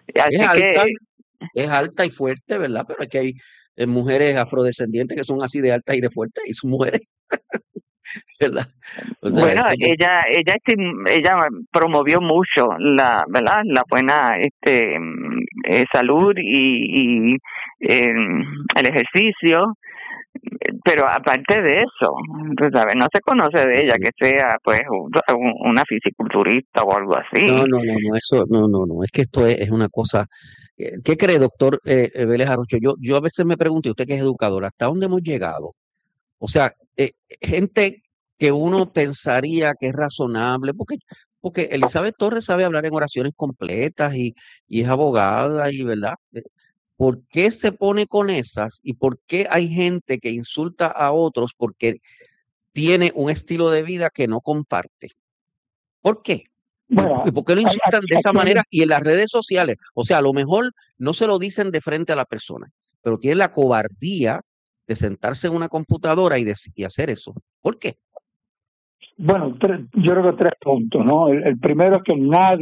Es Así alta, que, es alta y fuerte, ¿verdad? Pero es que hay mujeres afrodescendientes que son así de altas y de fuertes y son mujeres, ¿verdad? O sea, bueno, eso no. ella promovió mucho ¿verdad? La buena salud y el ejercicio, pero aparte de eso, tú sabes, no se conoce de ella que sea pues una fisiculturista o algo así. No, no, no, no, eso, no, no, no, es que esto es una cosa. ¿Qué cree, doctor Vélez Arocho? Yo a veces me pregunto, y usted que es educador, ¿hasta dónde hemos llegado? O sea, gente que uno pensaría que es razonable, porque Elizabeth Torres sabe hablar en oraciones completas y es abogada y, ¿verdad? ¿Por qué se pone con esas y por qué hay gente que insulta a otros porque tiene un estilo de vida que no comparte? ¿Por qué? ¿Y Bueno, por qué lo insultan de esa aquí hay manera? Y en las redes sociales, o sea, a lo mejor no se lo dicen de frente a la persona, pero tiene la cobardía de sentarse en una computadora y hacer eso. ¿Por qué? bueno, yo creo que tres puntos, ¿no? El primero es que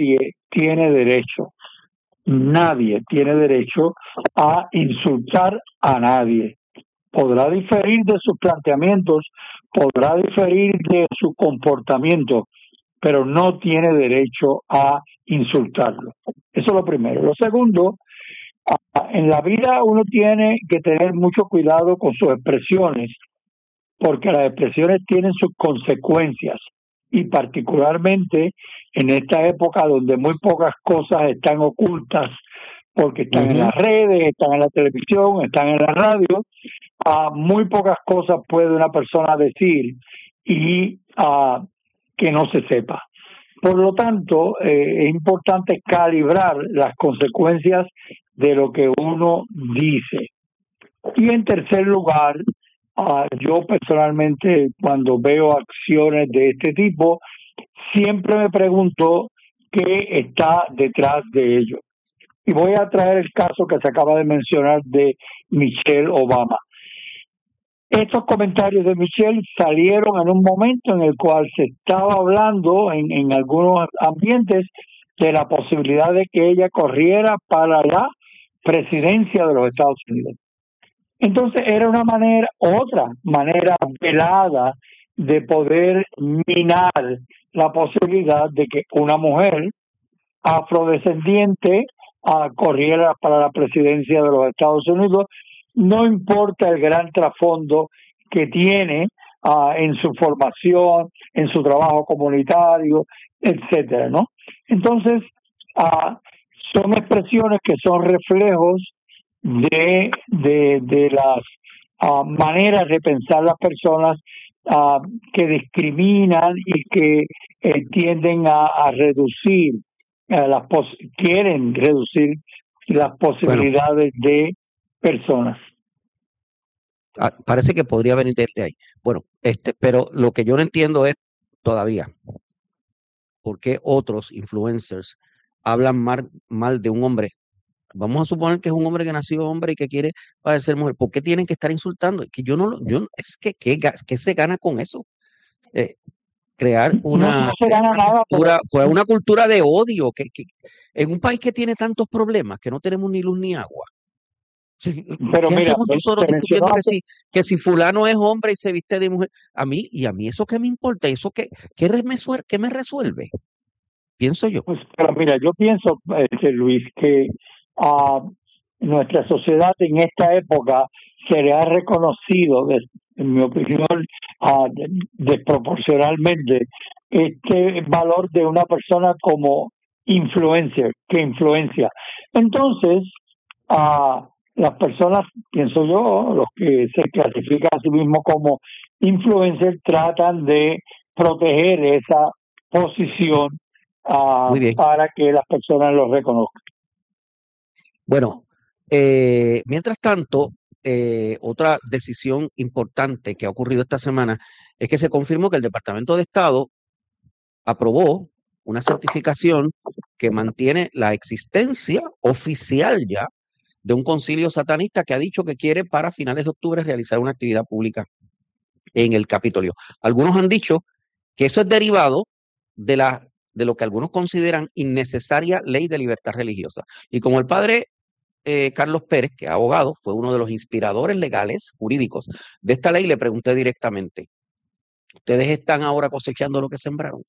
nadie tiene derecho a insultar a nadie. Podrá diferir de sus planteamientos, podrá diferir de su comportamiento, pero no tiene derecho a insultarlo. Eso es lo primero. Lo segundo, en la vida uno tiene que tener mucho cuidado con sus expresiones, porque las expresiones tienen sus consecuencias y particularmente en esta época donde muy pocas cosas están ocultas porque están en Ujú. las redes, están en la televisión, están en la radio, muy pocas cosas puede una persona decir y que no se sepa. Por lo tanto, es importante calibrar las consecuencias de lo que uno dice. Y en tercer lugar, yo personalmente cuando veo acciones de este tipo, siempre me pregunto qué está detrás de ello. Y voy a traer el caso que se acaba de mencionar de Michelle Obama. Estos comentarios de Michelle salieron en un momento en el cual se estaba hablando en algunos ambientes de la posibilidad de que ella corriera para la presidencia de los Estados Unidos. Entonces era otra manera velada de poder minar la posibilidad de que una mujer afrodescendiente corriera para la presidencia de los Estados Unidos, no importa el gran trasfondo que tiene en su formación, en su trabajo comunitario, etcétera, ¿no? Entonces, son expresiones que son reflejos de las maneras de pensar las personas que discriminan y que tienden a reducir quieren reducir las Bueno, posibilidades de personas. parece que podría venir desde ahí. Bueno, pero lo que yo no entiendo es todavía por qué otros influencers hablan mal de un hombre. Vamos a suponer que es un hombre que nació hombre y que quiere parecer mujer. ¿Por qué tienen que estar insultando? Es que yo no lo, yo, es que, ¿qué se gana con eso? Eh, No se crear gana nada, pero una cultura de odio, en un país que tiene tantos problemas, que no tenemos ni luz ni agua. Sí, ¿qué mira, hacemos nosotros te mencionó discutiendo antes, que si fulano es hombre y se viste de mujer? A mí eso qué me importa, qué me resuelve, pienso yo. pues, pero mira, yo pienso, Luis, que a nuestra sociedad en esta época se le ha reconocido, en mi opinión, desproporcionalmente, este valor de una persona como influencer, que influencia. Entonces, las personas, pienso yo, los que se clasifican a sí mismos como influencer, tratan de proteger esa posición Muy bien. para que las personas los reconozcan. Bueno, mientras tanto, otra decisión importante que ha ocurrido esta semana es que se confirmó que el Departamento de Estado aprobó una certificación que mantiene la existencia oficial ya de un concilio satanista que ha dicho que quiere para finales de octubre realizar una actividad pública en el Capitolio. Algunos han dicho que eso es derivado de la de lo que algunos consideran innecesaria ley de libertad religiosa. Y como el padre Carlos Pérez, que es abogado, fue uno de los inspiradores legales, jurídicos de esta ley, le pregunté directamente, ¿ustedes están ahora cosechando lo que sembraron?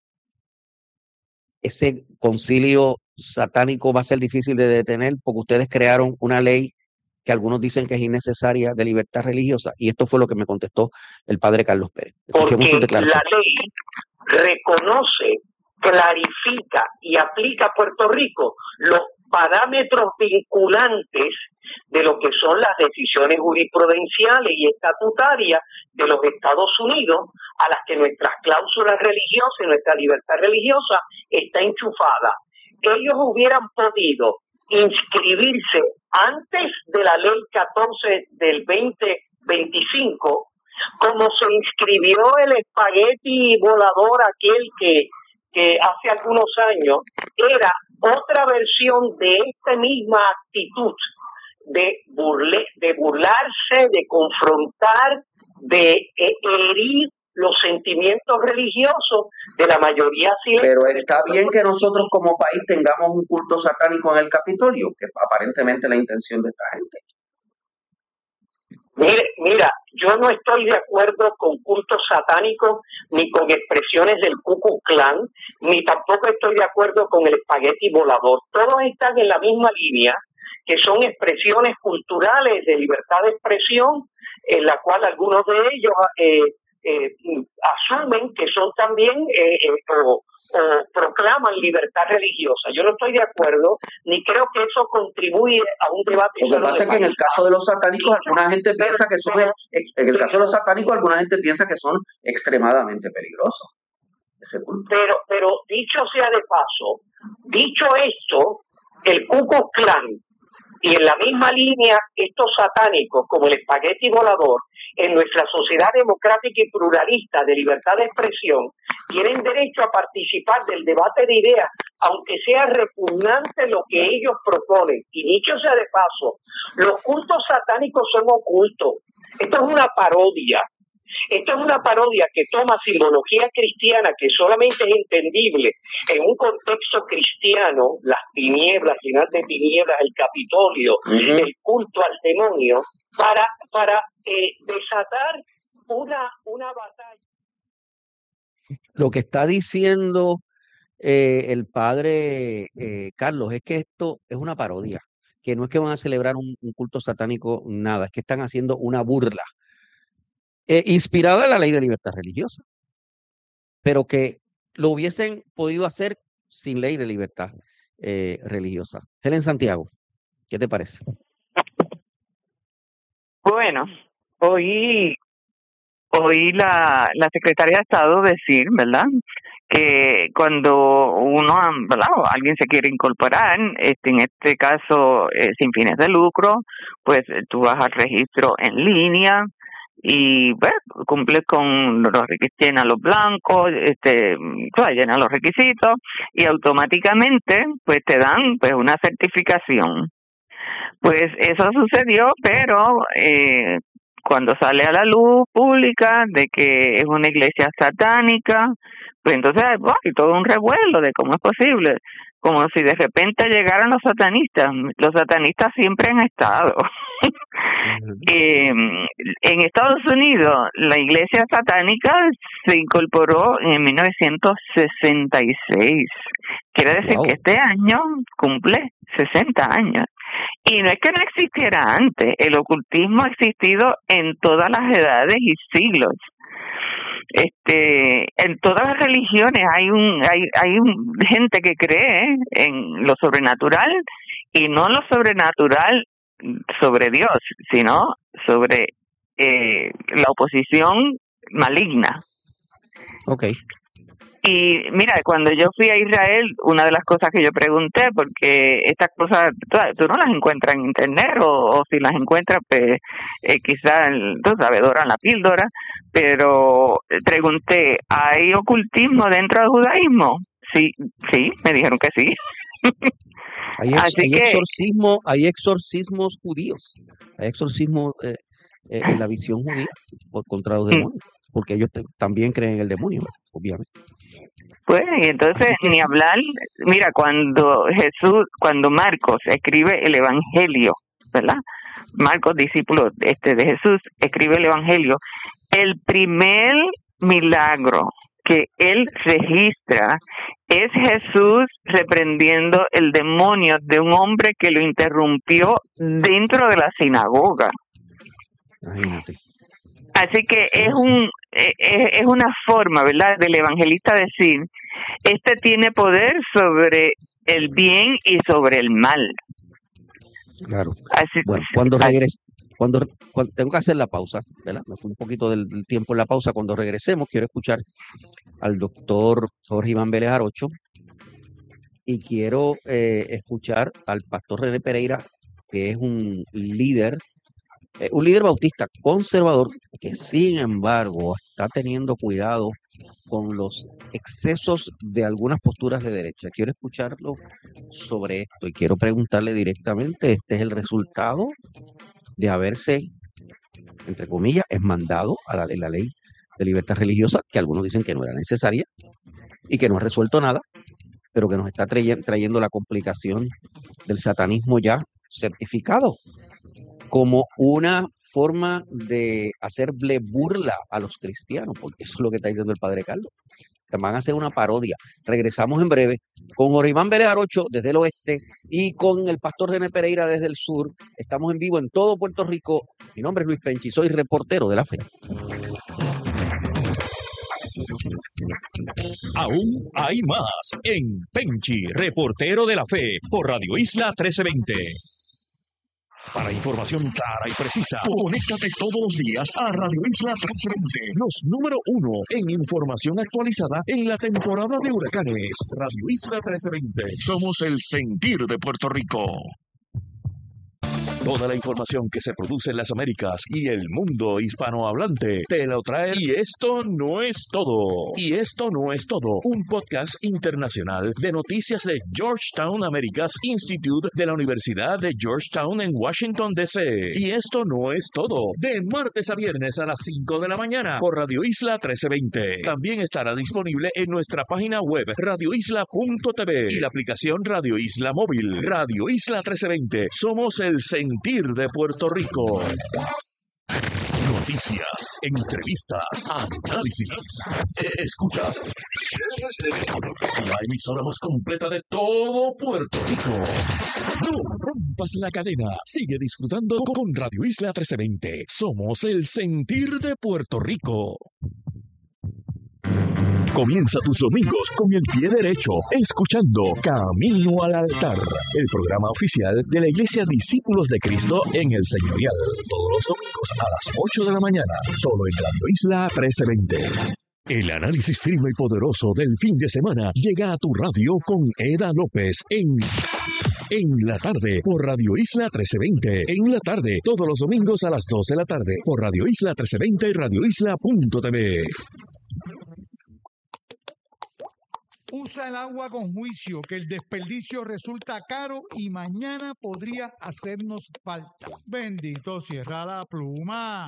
Ese concilio satánico va a ser difícil de detener porque ustedes crearon una ley que algunos dicen que es innecesaria de libertad religiosa. Y esto fue lo que me contestó el padre Carlos Pérez. Escuchemos sus Porque la declaraciones. ley reconoce, clarifica y aplica a Puerto Rico los parámetros vinculantes de lo que son las decisiones jurisprudenciales y estatutarias de los Estados Unidos, a las que nuestras cláusulas religiosas y nuestra libertad religiosa está enchufada. Ellos hubieran podido inscribirse antes de la ley 14 del 2025, como se inscribió el espagueti volador aquel que hace algunos años, era otra versión de esta misma actitud de burlarse, de confrontar, de herir los sentimientos religiosos de la mayoría silenciosa. Pero está bien que nosotros como país tengamos un culto satánico en el Capitolio, que aparentemente es la intención de esta gente. Mira, yo no estoy de acuerdo con cultos satánicos, ni con expresiones del Ku Klux Klan, ni tampoco estoy de acuerdo con el espagueti volador. Todos están en la misma línea, que son expresiones culturales de libertad de expresión, en la cual algunos de ellos asumen que son también o proclaman libertad religiosa. Yo no estoy de acuerdo, ni creo que eso contribuye a un debate. Lo que pasa es que en el caso de los satánicos, alguna gente piensa que son, en el caso de los satánicos, alguna gente piensa que son extremadamente peligrosos. Ese culto. Pero dicho sea de paso, dicho esto, el Ku Klux Klan y en la misma línea estos satánicos como el espagueti volador en nuestra sociedad democrática y pluralista de libertad de expresión tienen derecho a participar del debate de ideas, aunque sea repugnante lo que ellos proponen. Y dicho sea de paso, los cultos satánicos son ocultos. Esto es una parodia. Esto es una parodia que toma simbología cristiana que solamente es entendible en un contexto cristiano, las tinieblas, final de tinieblas, el Capitolio, el culto al demonio, para desatar una batalla. Lo que está diciendo el padre Carlos es que esto es una parodia, que no es que van a celebrar un culto satánico, nada, es que están haciendo una burla. Inspirada en la ley de libertad religiosa, pero que lo hubiesen podido hacer sin ley de libertad religiosa. Helen Santiago, ¿qué te parece? Bueno, oí la secretaria de Estado decir, ¿verdad?, que cuando uno, ¿verdad?, alguien se quiere incorporar, en este caso sin fines de lucro, pues tú vas al registro en línea y pues cumples con los requisitos, llenas los blancos, llenas los requisitos y automáticamente pues te dan pues una certificación. Pues eso sucedió, pero cuando sale a la luz pública de que es una iglesia satánica, pues entonces hay todo un revuelo de cómo es posible, como si de repente llegaran los satanistas. Los satanistas siempre han estado. En Estados Unidos, la iglesia satánica se incorporó en 1966. Quiere decir que este año cumple 60 años. Y no es que no existiera antes, el ocultismo ha existido en todas las edades y siglos. En todas las religiones hay gente que cree en lo sobrenatural, y no lo sobrenatural sobre Dios, sino sobre la oposición maligna. Okay. Y mira, cuando yo fui a Israel, una de las cosas que yo pregunté, porque estas cosas tú no las encuentras en internet, o si las encuentras, pues quizás, tú sabes, doran la píldora, pero pregunté, ¿hay ocultismo dentro del judaísmo? Sí, me dijeron que sí. Hay exorcismos judíos, hay exorcismos en la visión judía contra los demonios. porque ellos también creen en el demonio, obviamente. Pues, y entonces, ni hablar, mira, cuando Marcos escribe el Evangelio, ¿verdad? Marcos, discípulo de Jesús, escribe el Evangelio, el primer milagro que él registra es Jesús reprendiendo el demonio de un hombre que lo interrumpió dentro de la sinagoga. Imagínate. Así que es una forma, ¿verdad?, del evangelista decir, tiene poder sobre el bien y sobre el mal. Claro. Así, bueno, cuando tengo que hacer la pausa, ¿verdad? Me fui un poquito del tiempo en la pausa. Cuando regresemos, quiero escuchar al doctor Jorge Iván Vélez Arocho y quiero escuchar al pastor René Pereira, que es un líder bautista conservador que sin embargo está teniendo cuidado con los excesos de algunas posturas de derecha. Quiero escucharlo sobre esto y quiero preguntarle directamente, ¿este es el resultado de haberse, entre comillas, mandado a la ley de libertad religiosa, que algunos dicen que no era necesaria y que no ha resuelto nada, pero que nos está trayendo la complicación del satanismo ya certificado como una forma de hacerle burla a los cristianos, porque eso es lo que está diciendo el padre Carlos. Te van a hacer una parodia. Regresamos en breve con Jorge Iván Vélez Arocho desde el oeste y con el pastor René Pereira desde el sur. Estamos en vivo en todo Puerto Rico. Mi nombre es Luis Penchi, soy reportero de la fe. Aún hay más en Penchi, reportero de la fe, por Radio Isla 1320. Para información clara y precisa, conéctate todos los días a Radio Isla 1320, los número 1 en información actualizada en la temporada de huracanes. Radio Isla 1320, somos el sentir de Puerto Rico. Toda la información que se produce en las Américas y el mundo hispanohablante te lo trae. Y esto no es todo. Y esto no es todo. Un podcast internacional de noticias de Georgetown Americas Institute de la Universidad de Georgetown en Washington, D.C. Y esto no es todo. De martes a viernes a las 5 de la mañana por Radio Isla 1320. También estará disponible en nuestra página web radioisla.tv y la aplicación Radio Isla Móvil. Radio Isla 1320. Somos el sentir de Puerto Rico. Noticias, entrevistas, análisis. Escuchas la emisora más completa de todo Puerto Rico. No rompas la cadena. Sigue disfrutando con Radio Isla 1320. Somos el sentir de Puerto Rico. Comienza tus domingos con el pie derecho, escuchando Camino al Altar, el programa oficial de la Iglesia Discípulos de Cristo en el Señorial. Todos los domingos a las 8 de la mañana, solo en Radio Isla 1320. El análisis firme y poderoso del fin de semana llega a tu radio con Eda López en la tarde por Radio Isla 1320. En la tarde, todos los domingos a las 2 de la tarde por Radio Isla 1320 y radioisla.tv. Usa el agua con juicio, que el desperdicio resulta caro y mañana podría hacernos falta. Bendito, cierra la pluma.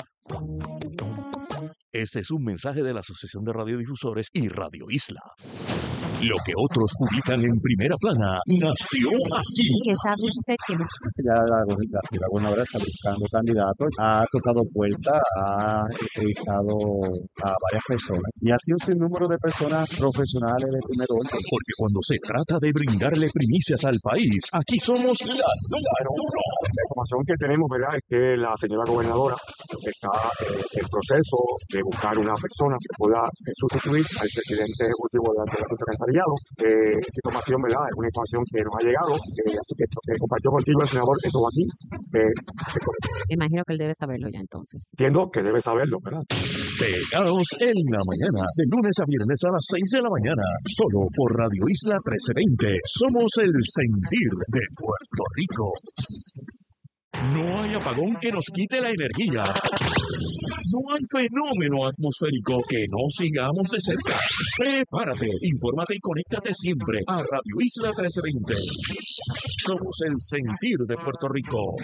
Este es un mensaje de la Asociación de Radiodifusores y Radio Isla. Lo que otros publican en primera plana nació aquí. ¿Qué sabe usted que no? Ya la gobernadora está buscando candidatos, ha tocado puertas, ha entrevistado a varias personas y ha sido un sinnúmero de personas profesionales de primer orden. Porque cuando se trata de brindarle primicias al país, aquí somos la número 1. La información que tenemos, ¿verdad?, es que la señora gobernadora está en proceso de buscar una persona que pueda sustituir al presidente ejecutivo de la secretaría. Esa información, ¿verdad?, es una información que nos ha llegado, así que compartió contigo el senador esto aquí. Me imagino que él debe saberlo ya entonces. Entiendo que debe saberlo, ¿verdad? Pegados en la mañana, de lunes a viernes a las 6 de la mañana, solo por Radio Isla 1320. Somos el sentir de Puerto Rico. No hay apagón que nos quite la energía. No hay fenómeno atmosférico que no sigamos de cerca. Prepárate, infórmate y conéctate siempre a Radio Isla 1320. Somos el sentir de Puerto Rico.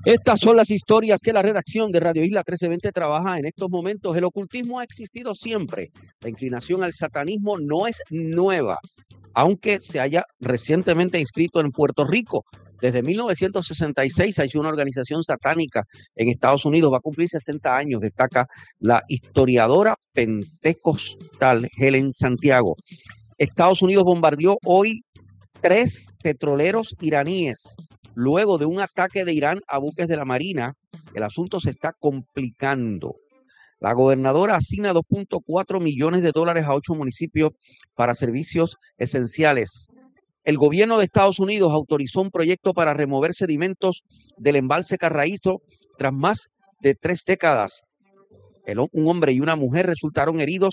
Estas son las historias que la redacción de Radio Isla 1320 trabaja en estos momentos. El ocultismo ha existido siempre. La inclinación al satanismo no es nueva, aunque se haya recientemente inscrito en Puerto Rico. Desde 1966 hay una organización satánica en Estados Unidos, va a cumplir 60 años, destaca la historiadora pentecostal Helen Santiago. Estados Unidos bombardeó hoy 3 petroleros iraníes. Luego de un ataque de Irán a buques de la Marina, el asunto se está complicando. La gobernadora asigna $2.4 millones a 8 municipios para servicios esenciales. El gobierno de Estados Unidos autorizó un proyecto para remover sedimentos del embalse Carraízo tras más de 3 décadas. Un hombre y una mujer resultaron heridos